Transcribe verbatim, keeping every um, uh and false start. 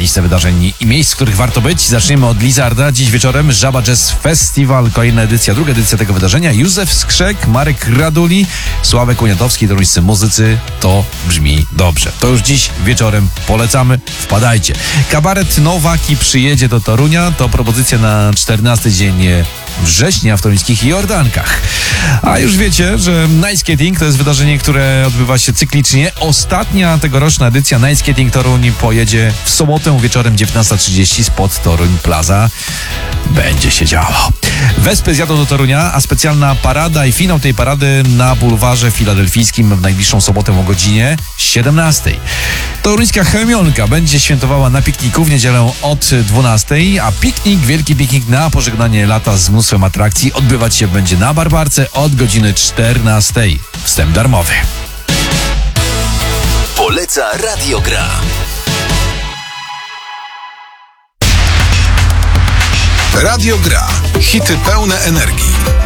miejsca wydarzeń i miejsc, w których warto być. Zaczniemy od Lizarda. Dziś wieczorem Żaba Jazz Festival, kolejna edycja, druga edycja tego wydarzenia. Józef Skrzek, Marek Raduli, Sławek Uniatowski, toruńscy muzycy. To brzmi dobrze. To już dziś wieczorem polecamy. Wpadajcie. Kabaret Nowaki przyjedzie do Torunia. To propozycja na czternasty dzień września w toruńskich Jordankach. A już wiecie, że Night Skating to jest wydarzenie, które odbywa się cyklicznie. Ostatnia tegoroczna edycja Night Skating Toruń pojedzie w sobotę wieczorem dziewiętnasta trzydzieści spod Toruń Plaza. Będzie się działo. Wespy zjadą do Torunia, a specjalna parada i finał tej parady na bulwarze filadelfijskim w najbliższą sobotę o godzinie siedemnastej. Toruńska Chemionka będzie świętowała na pikniku w niedzielę od dwunastej, a piknik, wielki piknik na pożegnanie lata z mnóstwem atrakcji odbywać się będzie na Barbarce od godziny czternastej. Wstęp darmowy. Poleca Radiogra. Radio Gra. Hity pełne energii.